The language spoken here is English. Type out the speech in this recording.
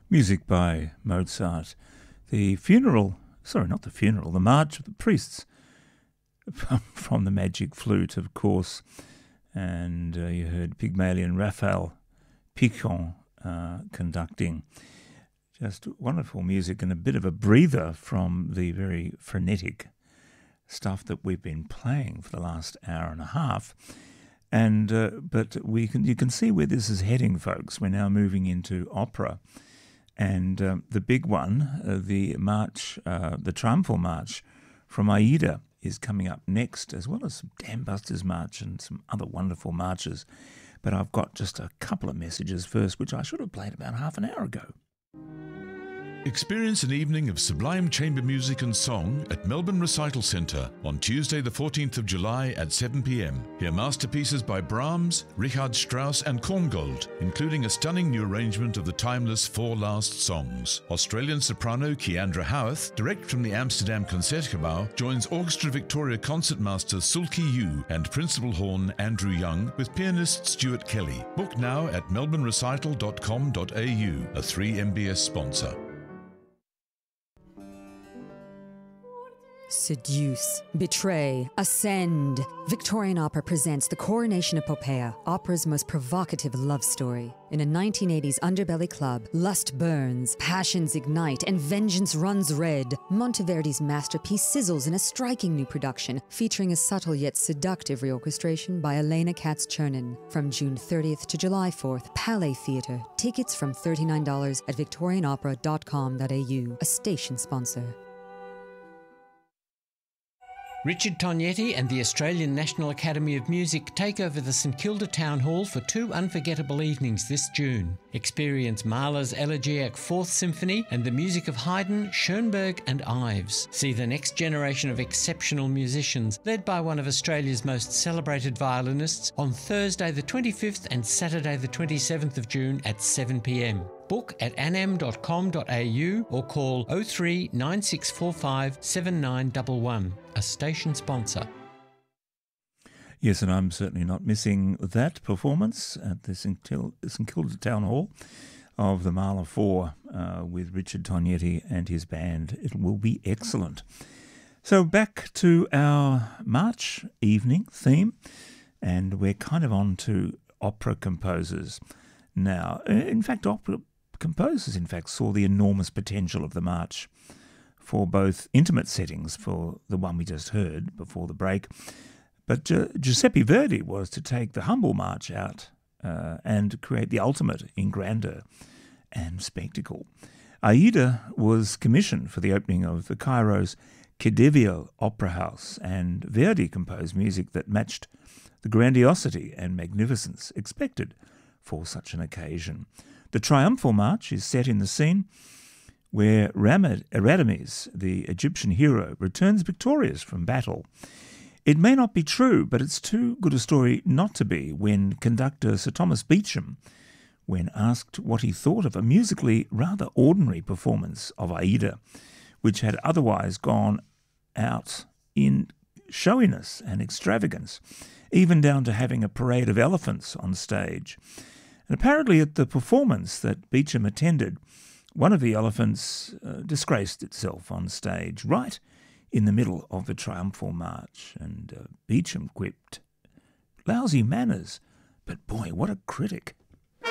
Music by Mozart. The March of the Priests from the Magic Flute, of course. And you heard Pygmalion Raphael Picon conducting. Just wonderful music and a bit of a breather from the very frenetic stuff that we've been playing for the last hour and a half. And but you can see where this is heading, folks. We're now moving into opera. And the big one, the Triumphal March from Aida, is coming up next, as well as some Dam Busters March and some other wonderful marches. But I've got just a couple of messages first, which I should have played about half an hour ago. Experience an evening of sublime chamber music and song at Melbourne Recital Centre on Tuesday the 14th of July at 7 p.m. Hear masterpieces by Brahms, Richard Strauss and Korngold, including a stunning new arrangement of the timeless Four Last Songs. Australian soprano Keandra Howarth, direct from the Amsterdam Concertgebouw, joins Orchestra Victoria concertmaster Sulki Yu and principal horn Andrew Young with pianist Stuart Kelly. Book now at melbournerecital.com.au, a 3MBS sponsor. Seduce, betray, ascend. Victorian Opera presents The Coronation of Poppaea, opera's most provocative love story. In a 1980s underbelly club, lust burns, passions ignite, and vengeance runs red. Monteverdi's masterpiece sizzles in a striking new production, featuring a subtle yet seductive reorchestration by Elena Katz-Chernin. From June 30th to July 4th, Palais Theatre. Tickets from $39 at victorianopera.com.au, a station sponsor. Richard Tognetti and the Australian National Academy of Music take over the St Kilda Town Hall for 2 unforgettable evenings this June. Experience Mahler's Elegiac Fourth Symphony and the music of Haydn, Schoenberg and Ives. See the next generation of exceptional musicians, led by one of Australia's most celebrated violinists, on Thursday the 25th and Saturday the 27th of June at 7 p.m. Book at anam.com.au or call 03 9645 7911, a station sponsor. Yes, and I'm certainly not missing that performance at the St Kilda Town Hall of the Mahler 4 with Richard Tognetti and his band. It will be excellent. So back to our March evening theme, and we're kind of on to opera composers now. In fact, opera composers, saw the enormous potential of the march for both intimate settings, for the one we just heard before the break. But Giuseppe Verdi was to take the humble march out and create the ultimate in grandeur and spectacle. Aida was commissioned for the opening of the Cairo's Khedivial Opera House, and Verdi composed music that matched the grandiosity and magnificence expected for such an occasion. The Triumphal March is set in the scene where Radames, the Egyptian hero, returns victorious from battle. It may not be true, but it's too good a story not to be when conductor Sir Thomas Beecham, when asked what he thought of a musically rather ordinary performance of Aida, which had otherwise gone out in showiness and extravagance, even down to having a parade of elephants on stage. And apparently at the performance that Beecham attended, one of the elephants disgraced itself on stage, right in the middle of the Triumphal March. And Beecham quipped, "Lousy manners, but boy, what a critic."